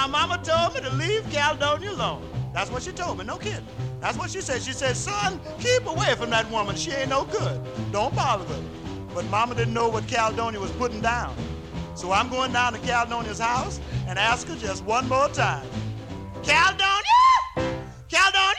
my mama told me to leave Caledonia alone. That's what she told me, no kidding. That's what she said. She said, son, keep away from that woman. She ain't no good. Don't bother with her. But mama didn't know what Caledonia was putting down. So I'm going down to Caledonia's house and ask her just one more time. Caledonia! Caledonia!